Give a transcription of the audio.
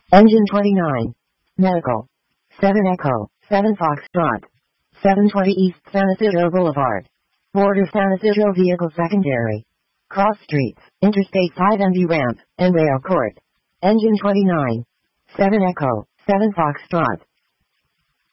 Engine 29. Medical. 7 Echo, 7 Foxtrot. 720 East San Isidro Boulevard. Border San Isidro Vehicle Secondary. Cross Streets, Interstate 5 MV Ramp, and Rail Court. Engine 29. 7 Echo, 7 Foxtrot.